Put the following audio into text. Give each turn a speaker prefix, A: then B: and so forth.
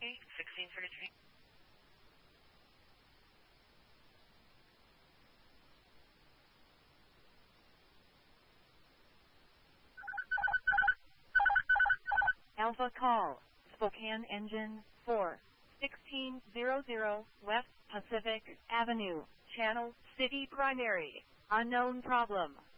A: Okay, 1633.
B: Alpha call, Spokane Engine 4, 1600 West Pacific Avenue, Channel City Primary, unknown problem.